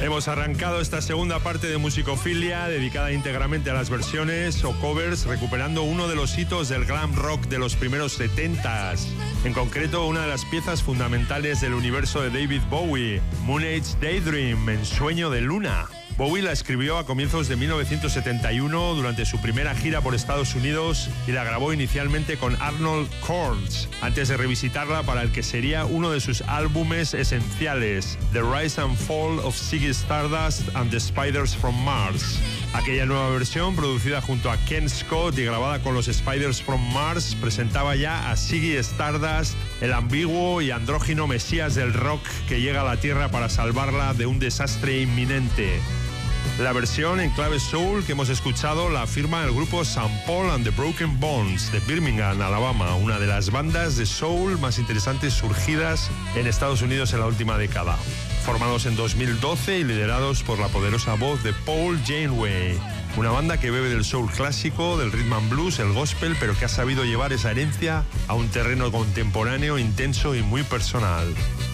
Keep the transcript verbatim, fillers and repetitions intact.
Hemos arrancado esta segunda parte de Musicofilia dedicada íntegramente a las versiones o covers, recuperando uno de los hitos del glam rock de los primeros setentas. En concreto, una de las piezas fundamentales del universo de David Bowie, Moon Age Daydream, Ensueño de Luna. Bowie la escribió a comienzos de mil novecientos setenta y uno durante su primera gira por Estados Unidos y la grabó inicialmente con Arnold Cords, antes de revisitarla para el que sería uno de sus álbumes esenciales, The Rise and Fall of Ziggy Stardust and the Spiders from Mars. Aquella nueva versión, producida junto a Ken Scott y grabada con los Spiders from Mars, presentaba ya a Ziggy Stardust, el ambiguo y andrógino mesías del rock que llega a la Tierra para salvarla de un desastre inminente. La versión en clave soul que hemos escuchado la firma el grupo Saint Paul and the Broken Bones de Birmingham, Alabama, una de las bandas de soul más interesantes surgidas en Estados Unidos en la última década. Formados en dos mil doce y liderados por la poderosa voz de Paul Janeway. Una banda que bebe del soul clásico, del rhythm and blues, el gospel, pero que ha sabido llevar esa herencia a un terreno contemporáneo, intenso y muy personal.